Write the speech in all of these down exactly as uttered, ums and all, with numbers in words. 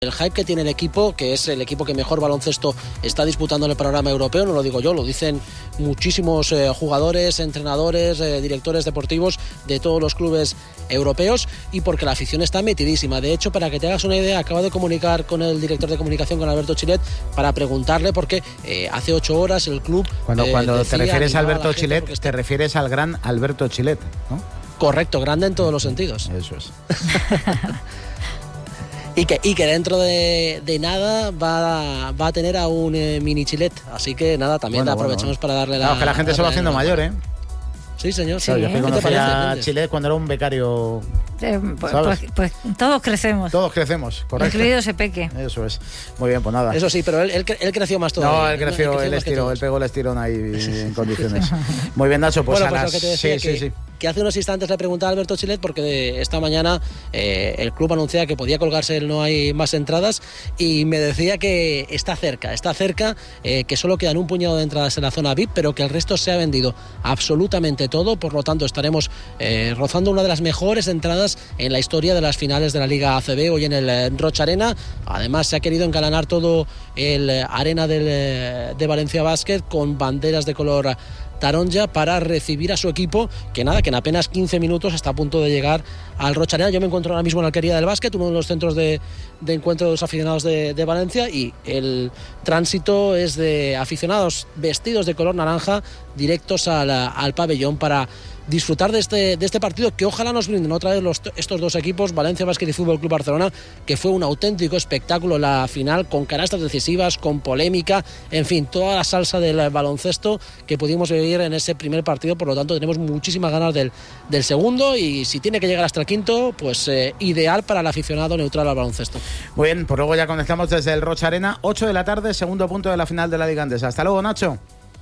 El hype que tiene el equipo, que es el equipo que mejor baloncesto está disputando en el panorama europeo, no lo digo yo, lo dicen muchísimos eh, jugadores, entrenadores, eh, directores deportivos de todos los clubes europeos, y porque la afición está metidísima. De hecho, para que te hagas una idea, acabo de comunicar con el director de comunicación, con Alberto Chilet, para preguntarle porque eh, hace ocho horas el club... Cuando, eh, cuando decía, te refieres a Alberto a Chilet, te te refieres al gran Alberto Chilet, ¿no? Correcto, grande en todos los sentidos. Eso es. Y que, y que dentro de, de nada va, va a tener a un eh, mini Chilet. Así que nada, también Bueno, aprovechamos bueno. para darle la... Claro, que la gente se va haciendo mayor, ¿eh? Sí, señor. Sí, claro, yo ¿Qué conocí te a parece, Chilet cuando era un becario. Eh, pues, pues, pues todos crecemos. Todos crecemos, correcto. Incluido ese peque. Eso es. Muy bien, pues nada. Eso sí, pero él, él, él creció más todavía. No, él creció, ¿no? él, él estiró, él pegó el estirón ahí en condiciones. Muy bien, Nacho, pues bueno, a pues las... lo que te decía, sí, que, sí, sí. que hace unos instantes le preguntaba a Alberto Chilet porque de esta mañana eh, el club anunciaba que podía colgarse el no hay más entradas, y me decía que está cerca, está cerca, eh, que solo quedan un puñado de entradas en la zona V I P, pero que el resto se ha vendido absolutamente todo, por lo tanto estaremos eh, rozando una de las mejores entradas en la historia de las finales de la Liga A C B hoy en el eh, Rocha Arena. Además se ha querido encalanar todo el eh, arena del, eh, de Valencia Basket con banderas de color taronja para recibir a su equipo, que nada, que en apenas quince minutos está a punto de llegar al Rocha Arena. Yo me encuentro ahora mismo en la Alquería del Básquet, uno de los centros de, de encuentro de los aficionados de, de Valencia, y el tránsito es de aficionados vestidos de color naranja directos al, al pabellón para disfrutar de este, de este partido, que ojalá nos brinden otra vez los, estos dos equipos, Valencia Basket y Fútbol Club Barcelona, que fue un auténtico espectáculo la final, con canastas decisivas, con polémica, en fin, toda la salsa del baloncesto que pudimos vivir en ese primer partido. Por lo tanto tenemos muchísimas ganas del, del segundo, y si tiene que llegar hasta el quinto, pues eh, ideal para el aficionado neutral al baloncesto. Muy bien, pues luego ya conectamos desde el Rocha Arena, ocho de la tarde, segundo punto de la final de la Liga Andesa. Hasta luego, Nacho.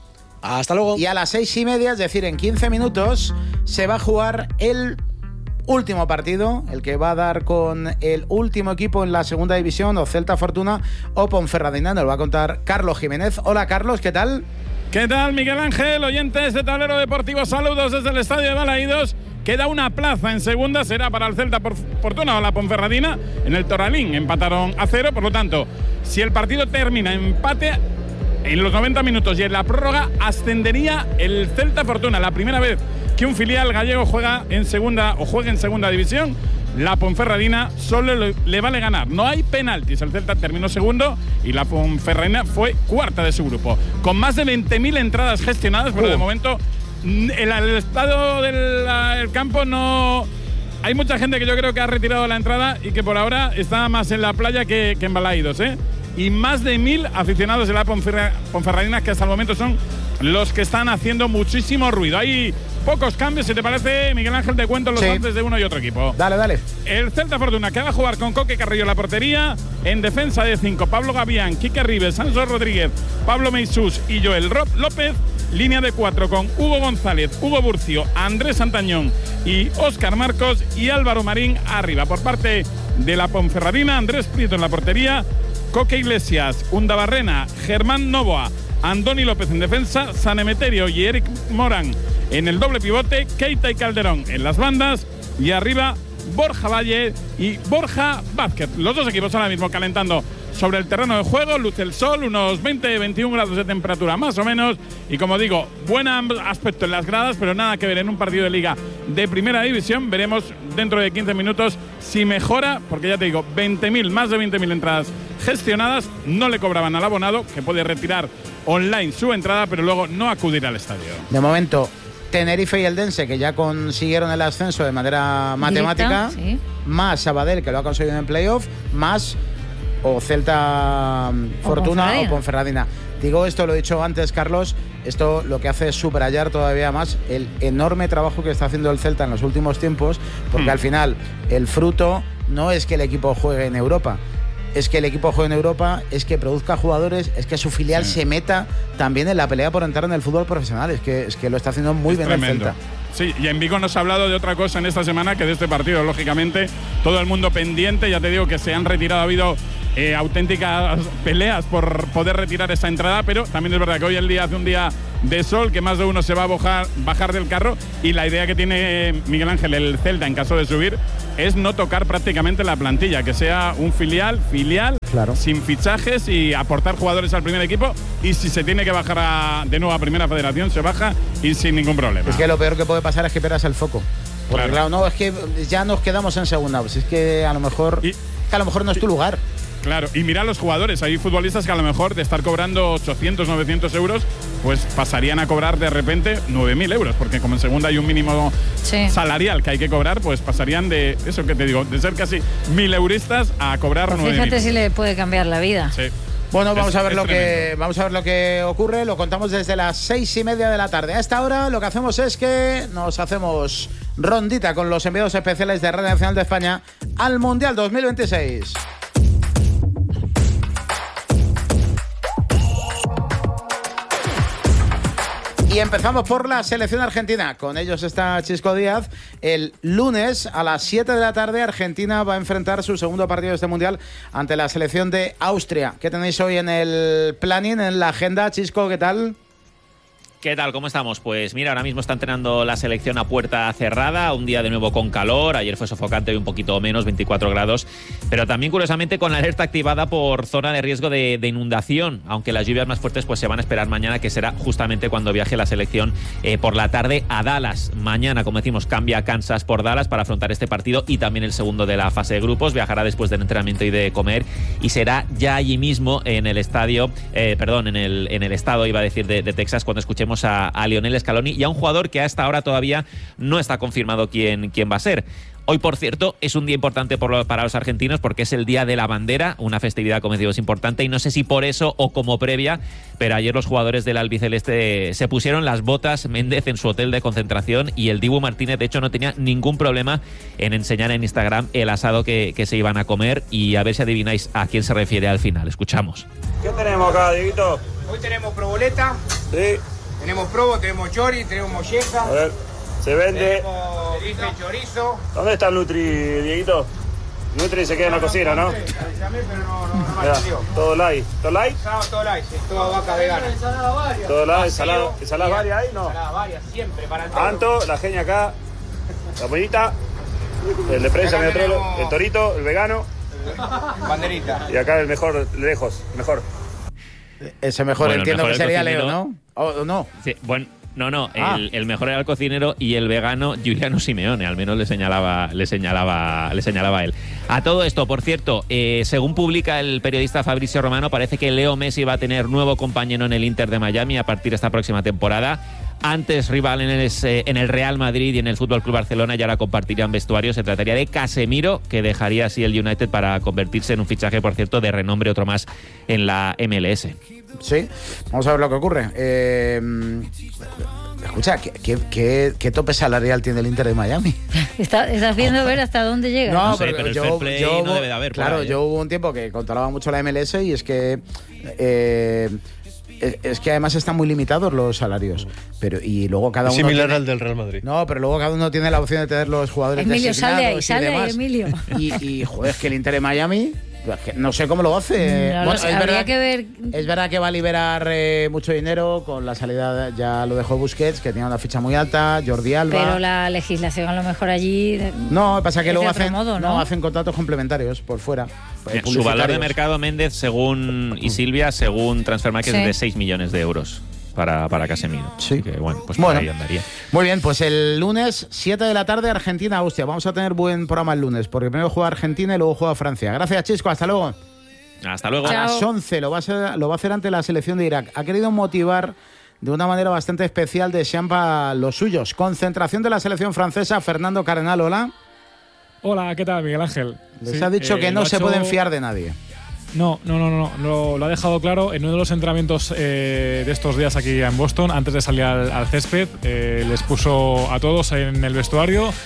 Hasta luego. Y a las seis y media, es decir, en quince minutos, se va a jugar el último partido, el que va a dar con el último equipo en la segunda división, o Celta Fortuna o Ponferradina. Nos lo va a contar Carlos Jiménez. Hola, Carlos, ¿qué tal? ¿Qué tal, Miguel Ángel? Oyentes de Tablero Deportivo, saludos desde el Estadio de Balaídos. Queda una plaza en segunda, será para el Celta Fortuna o la Ponferradina. En el Toralín empataron a cero, por lo tanto, si el partido termina empate en los noventa minutos y en la prórroga, ascendería el Celta Fortuna. La primera vez que un filial gallego juega en segunda o juega en segunda división. La Ponferradina solo le vale ganar. No hay penaltis. El Celta terminó segundo y la Ponferradina fue cuarta de su grupo. Con más de veinte mil entradas gestionadas, pero uh. de momento el, el estado del el campo no... Hay mucha gente que yo creo que ha retirado la entrada y que por ahora está más en la playa que, que en Balaídos, ¿eh? Y más de mil aficionados de la Ponferra, Ponferradina, que hasta el momento son los que están haciendo muchísimo ruido. Hay pocos cambios, si te parece, Miguel Ángel, te cuento los once sí. de uno y otro equipo. Dale, dale. El Celta Fortuna, que va a jugar con Coque Carrillo en la portería. En defensa de cinco, Pablo Gavián, Quique Ribes, Sanso Rodríguez, Pablo Meisús y Joel Rob López. Línea de cuatro con Hugo González, Hugo Burcio, Andrés Santañón y Óscar Marcos, y Álvaro Marín arriba. Por parte de la Ponferradina, Andrés Prieto en la portería, Coque Iglesias, Undabarrena, Germán Novoa, Andoni López en defensa, San Emeterio y Eric Morán en el doble pivote, Keita y Calderón en las bandas, y arriba Borja Valle y Borja Vázquez. Los dos equipos ahora mismo calentando sobre el terreno de juego, luce el sol, unos veinte a veintiún grados de temperatura más o menos, y como digo, buen aspecto en las gradas, pero nada que ver en un partido de liga de primera división. Veremos dentro de quince minutos si mejora, porque ya te digo, veinte mil, más de veinte mil entradas gestionadas, no le cobraban al abonado, que puede retirar online su entrada, pero luego no acudir al estadio. De momento, Tenerife y Eldense, que ya consiguieron el ascenso de manera matemática, Directa, sí. más Sabadell, que lo ha conseguido en playoff, más o Celta Fortuna o Ponferradina. o Ponferradina. Digo esto, lo he dicho antes, Carlos, esto lo que hace es subrayar todavía más el enorme trabajo que está haciendo el Celta en los últimos tiempos, porque mm. al final el fruto no es que el equipo juegue en Europa, es que el equipo juegue en Europa, es que produzca jugadores, es que su filial sí. se meta también en la pelea por entrar en el fútbol profesional. Es que, es que lo está haciendo muy es bien tremendo. el Celta. Sí, y en Vigo nos ha hablado de otra cosa en esta semana que de este partido, lógicamente, todo el mundo pendiente. Ya te digo que se han retirado, ha habido eh, auténticas peleas por poder retirar esa entrada, pero también es verdad que hoy el día hace un día de sol, que más de uno se va a bajar, bajar del carro, y la idea que tiene Miguel Ángel, el Celta, en caso de subir, es no tocar prácticamente la plantilla, que sea un filial, filial, claro, sin fichajes y aportar jugadores al primer equipo, y si se tiene que bajar a, de nuevo a Primera Federación, se baja y sin ningún problema. Es que lo peor que puede pasar es que pierdas el foco. Porque claro, claro no, es que ya nos quedamos en segunda, pues es que a lo mejor, y, que a lo mejor no es tu lugar. Claro, y mira a los jugadores, hay futbolistas que a lo mejor de estar cobrando ochocientos, novecientos euros, pues pasarían a cobrar de repente nueve mil euros, porque como en segunda hay un mínimo sí. salarial que hay que cobrar, pues pasarían de, eso que te digo, de ser casi mil euristas a cobrar pues nueve mil. Fíjate si le puede cambiar la vida. Sí. Bueno, vamos es, a ver lo tremendo. que vamos a ver lo que ocurre. Lo contamos desde las seis y media de la tarde. A esta hora lo que hacemos es que nos hacemos rondita con los enviados especiales de Radio Nacional de España al Mundial dos mil veintiséis. Y empezamos por la selección argentina. Con ellos está Chisco Díaz. El lunes a las siete de la tarde Argentina va a enfrentar su segundo partido de este Mundial ante la selección de Austria. ¿Qué tenéis hoy en el planning, en la agenda? Chisco, ¿qué tal? ¿Qué tal? ¿Cómo estamos? Pues mira, ahora mismo está entrenando la selección a puerta cerrada, un día de nuevo con calor, ayer fue sofocante, hoy un poquito menos, veinticuatro grados, pero también curiosamente con la alerta activada por zona de riesgo de, de inundación, aunque las lluvias más fuertes pues se van a esperar mañana, que será justamente cuando viaje la selección eh, por la tarde a Dallas. Mañana, como decimos, cambia a Kansas por Dallas para afrontar este partido y también el segundo de la fase de grupos, viajará después del entrenamiento y de comer y será ya allí mismo en el estadio, eh, perdón, en el, en el estado, iba a decir, de, de Texas, cuando escuchemos A, a Lionel Scaloni y a un jugador que hasta ahora todavía no está confirmado quién, quién va a ser. Hoy, por cierto, es un día importante por lo, para los argentinos porque es el Día de la Bandera, una festividad, como decimos, importante, y no sé si por eso o como previa, pero ayer los jugadores del albiceleste se pusieron las botas, Méndez en su hotel de concentración, y el Dibu Martínez, de hecho, no tenía ningún problema en enseñar en Instagram el asado que, que se iban a comer, y a ver si adivináis a quién se refiere al final. Escuchamos. ¿Qué tenemos acá, Dieguito? Hoy tenemos proboleta. Sí. Tenemos probo, tenemos chori, tenemos molleja. A ver, se vende. Tenemos bife chorizo. ¿Dónde está el Nutri, Dieguito? Nutri se queda en la cocina, ¿no? Llamé, pero no, no, no me Mirá, atendió. todo light. ¿Todo light? Todo light, sí, todo vaca vegana. Todo light, ensalada, ensalada varias ahí, ¿no? Ensalada varias, siempre, para el todo. Anto, la genia acá, la pollita, el de prensa, medio trolo, el torito, el vegano. Banderita. Y acá el mejor, lejos, mejor. Ese mejor, bueno, entiendo mejor que sería cocinero, Leo, ¿no? ¿O no? Sí, bueno, no, no, ah. el, el mejor era el cocinero y el vegano Giuliano Simeone, al menos le señalaba, le señalaba, le señalaba él. A todo esto, por cierto, eh, según publica el periodista Fabrizio Romano, parece que Leo Messi va a tener nuevo compañero en el Inter de Miami a partir de esta próxima temporada. Antes rival en el, en el Real Madrid y en el Fútbol Club Barcelona, y ahora compartirían vestuario. Se trataría de Casemiro, que dejaría así el United para convertirse en un fichaje, por cierto, de renombre, otro más en la M L S. Sí, vamos a ver lo que ocurre. Eh, escucha, ¿qué, qué, qué, ¿qué tope salarial tiene el Inter de Miami? Está, estás viendo a ver hasta dónde llega. No, no sé, pero, pero el yo, fair play yo, no debe de haber. Claro, ahí, ¿eh? yo hubo un tiempo que controlaba mucho la M L S y es que... Eh, es que además están muy limitados los salarios, pero y luego cada uno similar tiene, al del Real Madrid. No, pero luego cada uno tiene la opción de tener los jugadores Emilio, designados sale ahí, y sale demás. ahí, Emilio. Y, y joder, es que el Inter de Miami, no sé cómo lo hace. No, bueno, sé, es, verdad, que ver... es verdad que va a liberar eh, mucho dinero con la salida, ya lo dejó Busquets, que tenía una ficha muy alta, Jordi Alba. Pero la legislación a lo mejor allí... No, pasa que luego hacen, modo, ¿no? no, hacen contratos complementarios por fuera. Mira, su valor de mercado, Méndez, según y Silvia, según Transfermarkt, sí, es de seis millones de euros. Para, para Casemiro. Sí. Así que bueno, pues bueno, por ahí andaría. Muy bien, pues el lunes, siete de la tarde, Argentina-Austria. Vamos a tener buen programa el lunes, porque primero juega Argentina y luego juega Francia. Gracias, Chisco, hasta luego. Hasta luego. A las once lo va a, hacer, lo va a hacer ante la selección de Irak. Ha querido motivar de una manera bastante especial de Champa los suyos. Concentración de la selección francesa, Fernando Cardenal, hola. Hola, ¿qué tal, Miguel Ángel? Les sí, ha dicho eh, que no se hecho... pueden fiar de nadie. No, no, no, no, lo, lo ha dejado claro en uno de los entrenamientos eh, de estos días aquí en Boston, antes de salir al, al césped. Eh, les puso a todos en el vestuario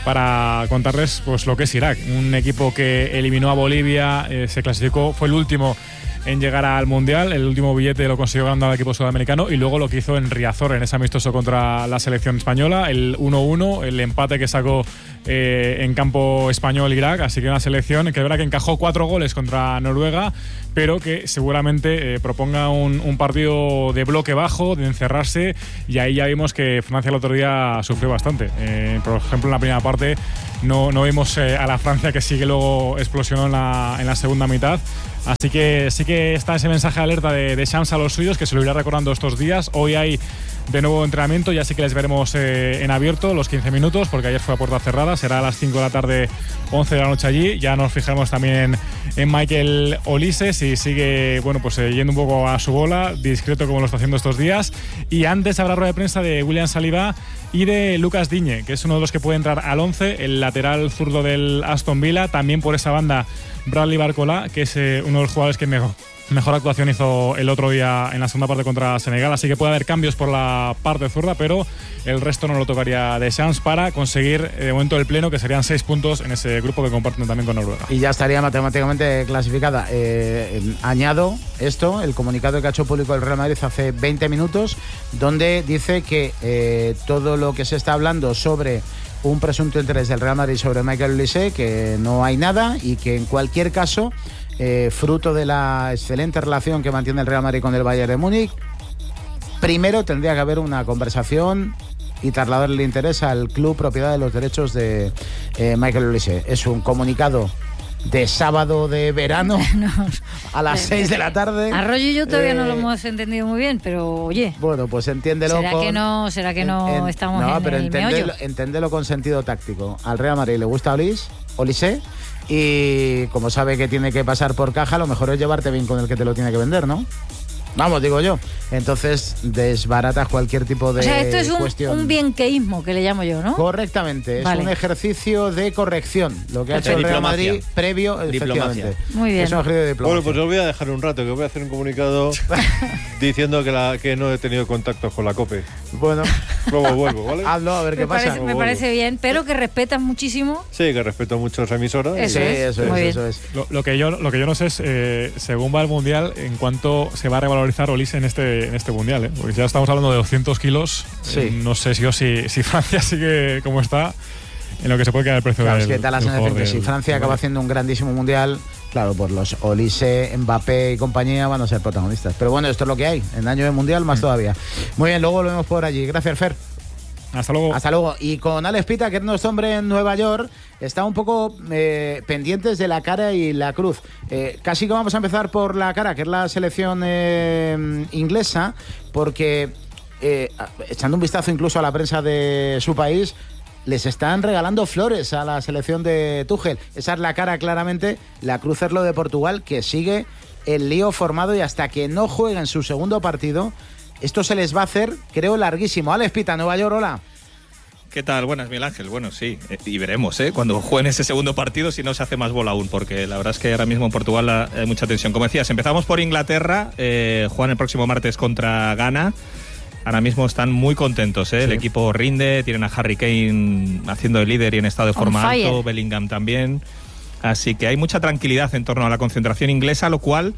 para contarles pues lo que es Irak, un equipo que eliminó a Bolivia, eh, se clasificó, fue el último en llegar al Mundial, el último billete lo consiguió ganando al equipo sudamericano, y luego lo que hizo en Riazor, en ese amistoso contra la selección española, el uno uno, el empate que sacó eh, en campo español Irak, así que una selección que es verdad que encajó cuatro goles contra Noruega, pero que seguramente eh, proponga un, un partido de bloque bajo, de encerrarse, y ahí ya vimos que Francia el otro día sufrió bastante. Eh, por ejemplo, en la primera parte no, no vimos eh, a la Francia que sí que luego explosionó en la, en la segunda mitad. Así que sí que está ese mensaje de alerta de, de Shams a los suyos, que se lo irá recordando estos días. Hoy hay de nuevo entrenamiento, ya sí que les veremos eh, en abierto los quince minutos, porque ayer fue a puerta cerrada, será a las cinco de la tarde, once de la noche allí. Ya nos fijaremos también en Michael Olise, si sigue bueno, pues, eh, yendo un poco a su bola, discreto como lo está haciendo estos días. Y antes habrá rueda de prensa de William Saliba y de Lucas Digne, que es uno de los que puede entrar al once, el lateral zurdo del Aston Villa. También por esa banda Bradley Barcola, que es eh, uno de los jugadores que mejor, mejor actuación hizo el otro día en la segunda parte contra Senegal, así que puede haber cambios por la parte zurda, pero el resto no lo tocaría de Shams para conseguir de momento el pleno, que serían seis puntos en ese grupo que comparten también con Noruega. Y ya estaría matemáticamente clasificada. Eh, añado esto, el comunicado que ha hecho público el Real Madrid hace veinte minutos, donde dice que eh, todo lo que se está hablando sobre un presunto interés del Real Madrid sobre Michael Olise, que no hay nada, y que en cualquier caso, eh, fruto de la excelente relación que mantiene el Real Madrid con el Bayern de Múnich, primero tendría que haber una conversación y trasladar el interés al club propiedad de los derechos de eh, Michael Olise. Es un comunicado de sábado de verano no, a las seis de la tarde. Arroyo y yo todavía eh, no lo hemos entendido muy bien, pero oye. Bueno, pues entiéndelo. ¿Será con, que no, será que no en, en, estamos no, en pero el enténdelo, meollo? enténdelo con sentido táctico. Al Real Madrid le gusta Olise, Olise, y como sabe que tiene que pasar por caja, lo mejor es llevarte bien con el que te lo tiene que vender, ¿no? Vamos, digo yo. Entonces desbaratas cualquier tipo de cuestión. O sea, esto es un, un bienqueísmo, que le llamo yo, ¿no? Correctamente. Vale. Es un ejercicio de corrección. Lo que Perfecto. ha hecho el Real Madrid previo, efectivamente. Muy bien. Es un ejercicio de diplomacia. Bueno, pues os voy a dejar un rato, que voy a hacer un comunicado diciendo que, la, que no he tenido contacto con la COPE. Bueno. Luego vuelvo, ¿vale? Hazlo, a ver me qué parece, pasa. Me parece bien, pero que respetas muchísimo. Sí, que respeto mucho las emisoras. Eso sí, es. eso Muy es, bien. eso es. Lo, lo, que yo, lo que yo no sé es, eh, según va el Mundial, en cuánto se va a revalorizar Olise en este en este Mundial, ¿eh? Porque ya estamos hablando de doscientos kilos. Sí. Eh, no sé si, o si, si Francia sigue como está, en lo que se puede quedar el precio claro, del, es que da la sensación que del, si Francia acaba haciendo un grandísimo Mundial, claro, pues los Olise, Mbappé y compañía van a ser protagonistas. Pero bueno, esto es lo que hay. En año de Mundial más mm. todavía. Muy bien, luego lo vemos por allí. Gracias, Fer. Hasta luego. Hasta luego. Y con Alex Pita, que es nuestro hombre en Nueva York, está un poco eh, pendientes de la cara y la cruz. Eh, casi que vamos a empezar por la cara, que es la selección eh, inglesa, porque eh, echando un vistazo incluso a la prensa de su país, les están regalando flores a la selección de Tuchel. Esa es la cara claramente. La cruz es lo de Portugal, que sigue el lío formado, y hasta que no jueguen su segundo partido, esto se les va a hacer, creo, larguísimo. Alex Pita, Nueva York, hola. ¿Qué tal? Buenas, Miguel Ángel. Bueno, sí, eh, y veremos, ¿eh? Cuando jueguen ese segundo partido, si no se hace más bola aún, porque la verdad es que ahora mismo en Portugal hay mucha tensión. Como decías, empezamos por Inglaterra, eh, juegan el próximo martes contra Ghana. Ahora mismo están muy contentos, ¿eh? Sí. El equipo rinde, tienen a Harry Kane haciendo el líder y en estado de forma alto, Bellingham también. Así que hay mucha tranquilidad en torno a la concentración inglesa, lo cual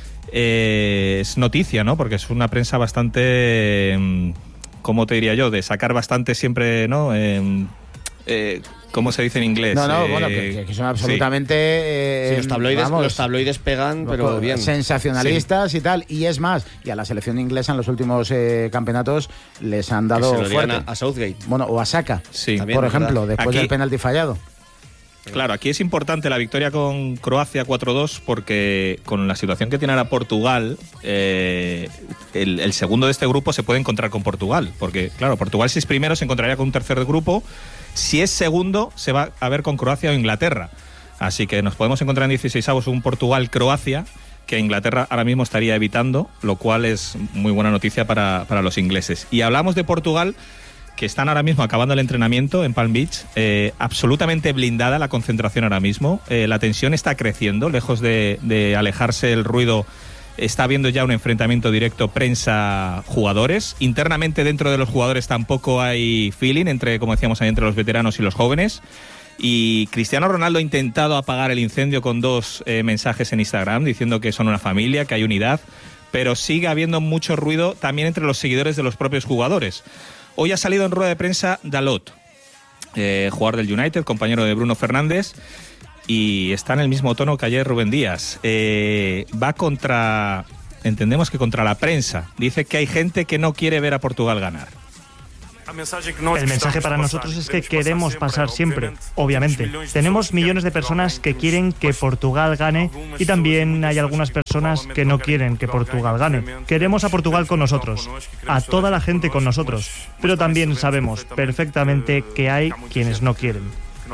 eh, es noticia, ¿no? Porque es una prensa bastante, eh, ¿cómo te diría yo? De sacar bastante siempre, ¿no? Eh, eh, ¿Cómo se dice en inglés? No, no, eh, bueno, que, que son absolutamente... Sí. Eh, sí, los, tabloides, vamos, los tabloides pegan, pero bien. Sensacionalistas sí. y tal. Y es más, y a la selección inglesa en los últimos eh, campeonatos les han dado que se lo fuerte. A, a Southgate. Bueno, o a Saka, sí, también, por ejemplo, ¿verdad? Después Aquí, del penalti fallado. Claro, aquí es importante la victoria con Croacia cuatro dos, porque con la situación que tiene ahora Portugal, eh, el, el segundo de este grupo se puede encontrar con Portugal, porque claro, Portugal si es primero se encontraría con un tercer grupo, si es segundo se va a ver con Croacia o Inglaterra, así que nos podemos encontrar en dieciseisavos un Portugal-Croacia que Inglaterra ahora mismo estaría evitando, lo cual es muy buena noticia para, para los ingleses. Y hablamos de Portugal, que están ahora mismo acabando el entrenamiento en Palm Beach, eh, absolutamente blindada la concentración ahora mismo, eh, la tensión está creciendo, lejos de, de alejarse el ruido, Está habiendo ya un enfrentamiento directo prensa-jugadores. Internamente dentro de los jugadores tampoco hay feeling entre, como decíamos ahí, entre los veteranos y los jóvenes. Y Cristiano Ronaldo ha intentado apagar el incendio con dos eh, mensajes en Instagram diciendo que son una familia, que hay unidad, pero sigue habiendo mucho ruido también entre los seguidores de los propios jugadores. Hoy ha salido en rueda de prensa Dalot, eh, jugador del United, compañero de Bruno Fernández, y está en el mismo tono que ayer Rubén Díaz. Eh, va contra, entendemos que contra la prensa. Dice que hay gente que no quiere ver a Portugal ganar. El mensaje para nosotros es que queremos pasar siempre, obviamente. Tenemos millones de personas que quieren que Portugal gane y también hay algunas personas que no quieren que Portugal gane. Queremos a Portugal con nosotros, a toda la gente con nosotros, pero también sabemos perfectamente que hay quienes no quieren.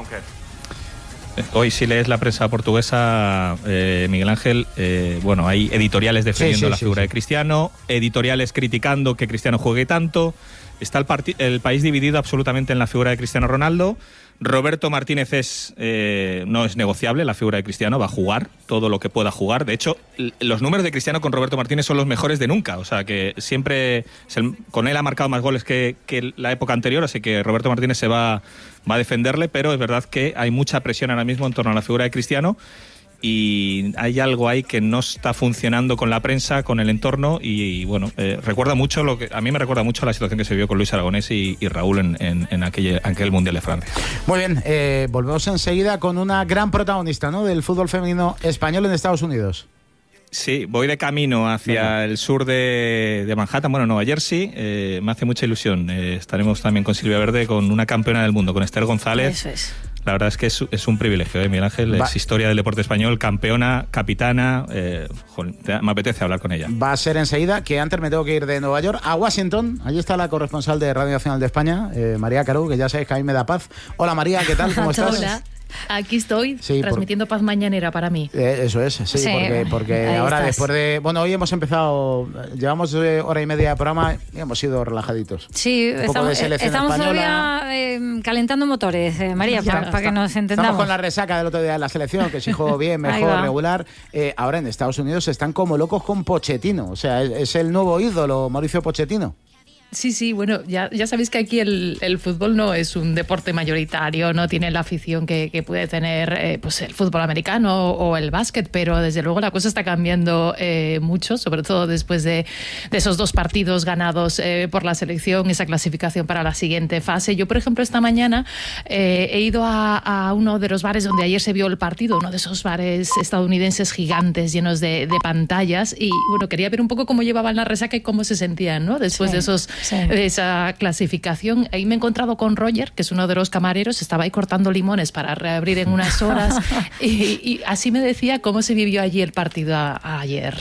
Hoy si lees la prensa portuguesa, eh, Miguel Ángel, eh, bueno, hay editoriales defendiendo sí, sí, la figura sí, sí. de Cristiano, editoriales criticando que Cristiano juegue tanto. Está el, el país dividido absolutamente en la figura de Cristiano Ronaldo. Roberto Martínez es eh, no es negociable, la figura de Cristiano va a jugar todo lo que pueda jugar. De hecho, los números de Cristiano con Roberto Martínez son los mejores de nunca. O sea, que siempre el, con él ha marcado más goles que, que la época anterior, así que Roberto Martínez se va, va a defenderle, pero es verdad que hay mucha presión ahora mismo en torno a la figura de Cristiano. Y hay algo ahí que no está funcionando con la prensa, con el entorno y, y bueno, eh, recuerda mucho lo que a mí me recuerda mucho a la situación que se vivió con Luis Aragonés y, y Raúl en, en, en aquel, aquel Mundial de Francia. Muy bien, eh, volvemos enseguida con una gran protagonista, ¿no?, del fútbol femenino español en Estados Unidos. Sí, voy de camino hacia Venga. el sur de, de Manhattan, bueno, Nueva Jersey. Eh, me hace mucha ilusión. Eh, estaremos también con Silvia Verde, con una campeona del mundo, con Esther González. Eso es. La verdad es que es, es un privilegio, ¿eh, Miguel Ángel? Va. Es historia del deporte español, campeona, capitana. Eh, joder, me apetece hablar con ella. Va a ser enseguida, que antes me tengo que ir de Nueva York a Washington. Allí está la corresponsal de Radio Nacional de España, eh, María Carú, que ya sabéis que a mí me da paz. Hola María, ¿qué tal? ¿Cómo estás? Hola. Aquí estoy, sí, transmitiendo por... paz mañanera para mí. Eh, eso es, sí, sí. porque, porque ahora estás. Después de... Bueno, hoy hemos empezado, llevamos hora y media de programa y hemos ido relajaditos. Sí, Un estamos, estamos todavía eh, calentando motores, eh, María, para, para que nos entendamos. Estamos con la resaca del otro día de la selección, que si jugó bien, mejor, regular. Eh, ahora en Estados Unidos están como locos con Pochettino, o sea, es, es el nuevo ídolo, Mauricio Pochettino. Sí, sí, bueno, ya, ya sabéis que aquí el, el fútbol no es un deporte mayoritario, no tiene la afición que, que puede tener eh, pues el fútbol americano o el básquet, pero desde luego la cosa está cambiando eh, mucho, sobre todo después de, de esos dos partidos ganados eh, por la selección, esa clasificación para la siguiente fase. Yo, por ejemplo, esta mañana eh, he ido a, a uno de los bares donde ayer se vio el partido, uno de esos bares estadounidenses gigantes llenos de, de pantallas, y bueno, quería ver un poco cómo llevaban la resaca y cómo se sentían, ¿no?, después sí. de esos Sí. de esa clasificación. Ahí me he encontrado con Roger, que es uno de los camareros, estaba ahí cortando limones para reabrir en unas horas y, y así me decía cómo se vivió allí el partido a, a ayer.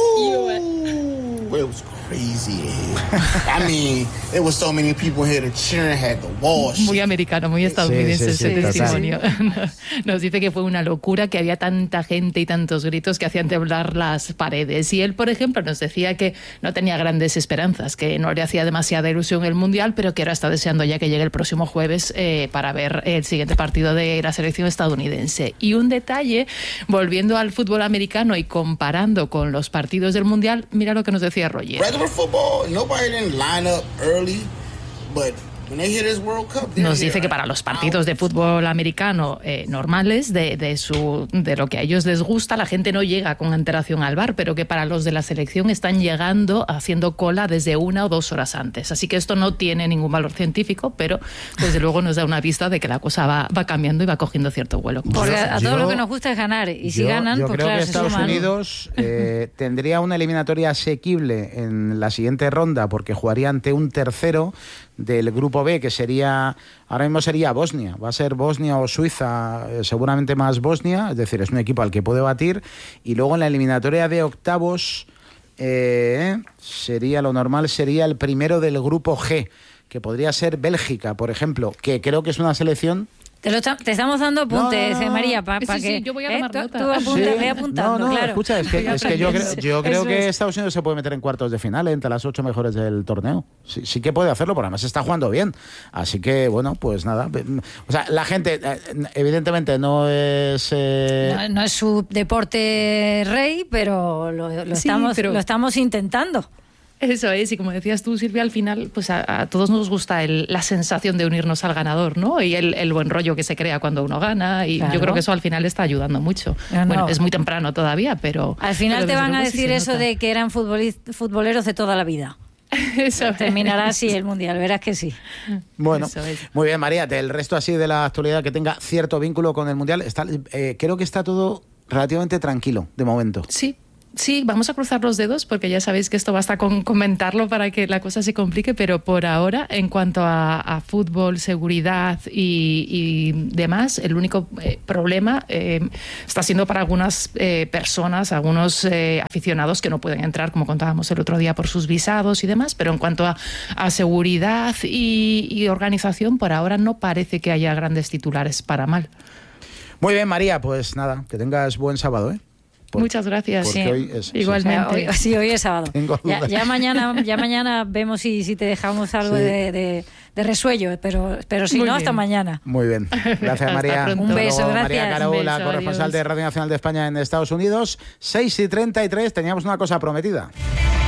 Ooh, it was crazy. I mean, there was so many people here to cheer and had the wall. Muy americano, muy estadounidense sí, sí, sí, ese testimonio. Nos dice que fue una locura, que había tanta gente y tantos gritos que hacían temblar las paredes. Y él, por ejemplo, nos decía que no tenía grandes esperanzas, que no le hacía demasiada ilusión el Mundial, pero que ahora está deseando ya que llegue el próximo jueves eh, para ver el siguiente partido de la selección estadounidense. Y un detalle, volviendo al fútbol americano y comparando con los partidos del Mundial, mira lo que nos decía Roger. Regular football, nobody didn't line up early, but Nos dice que para los partidos de fútbol americano eh, normales, de, de, su, de lo que a ellos les gusta, la gente no llega con antelación al bar, pero que para los de la selección están llegando haciendo cola desde una o dos horas antes. Así que esto no tiene ningún valor científico, pero desde luego nos da una pista de que la cosa va, va cambiando y va cogiendo cierto vuelo. Porque a todo yo, lo que nos gusta es ganar, y si yo, ganan, yo pues creo claro, que Estados se Unidos eh, tendría una eliminatoria asequible en la siguiente ronda, porque jugaría ante un tercero del grupo B, que sería, ahora mismo sería Bosnia, va a ser Bosnia o Suiza, eh, seguramente más Bosnia, es decir, es un equipo al que puede batir, y luego en la eliminatoria de octavos eh, sería lo normal, sería el primero del grupo G, que podría ser Bélgica, por ejemplo, que creo que es una selección Te, lo está, te estamos dando apuntes, no, no, no. María, para pa sí, que... Sí, yo voy a tomar eh, nota. Tú, tú apunta, sí. ve apuntando, no, no, claro. Escucha, es que, es que yo, creo, yo creo que es. Estados Unidos se puede meter en cuartos de final, entre las ocho mejores del torneo. Sí, sí que puede hacerlo, porque además está jugando bien. Así que, bueno, pues nada. O sea, la gente, evidentemente, no es... Eh... No, no es su deporte rey, pero lo, lo, sí, estamos, pero... lo estamos intentando. Eso es, y como decías tú, Silvia, al final pues a, a todos nos gusta el, la sensación de unirnos al ganador, ¿no? Y el, el buen rollo que se crea cuando uno gana, y claro. Yo creo que eso al final está ayudando mucho. No, bueno, no. Es muy temprano todavía, pero... Al final pero te van a decir sí eso de que eran futboleros de toda la vida. Eso terminará así el Mundial, verás que sí. Bueno, muy bien, María, del resto así de la actualidad que tenga cierto vínculo con el Mundial, está, eh, creo que está todo relativamente tranquilo de momento. Sí. Sí, vamos a cruzar los dedos porque ya sabéis que esto basta con comentarlo para que la cosa se complique, pero por ahora, en cuanto a, a fútbol, seguridad y, y demás, el único eh, problema eh, está siendo para algunas eh, personas, algunos eh, aficionados que no pueden entrar, como contábamos el otro día, por sus visados y demás, pero en cuanto a, a seguridad y, y organización, por ahora no parece que haya grandes titulares para mal. Muy bien, María, pues nada, que tengas buen sábado, ¿eh? Por, Muchas gracias. Sí. Hoy es, Igualmente. Sí. Hoy, sí, hoy es sábado. Ya, ya mañana, ya mañana vemos si, si te dejamos algo sí. de, de, de resuello, pero, pero si Muy no, bien. Hasta mañana. Muy bien. Gracias, María. Un beso, luego, gracias. María Caro, beso, la corresponsal adiós. de Radio Nacional de España en Estados Unidos. seis y treinta y tres, teníamos una cosa prometida.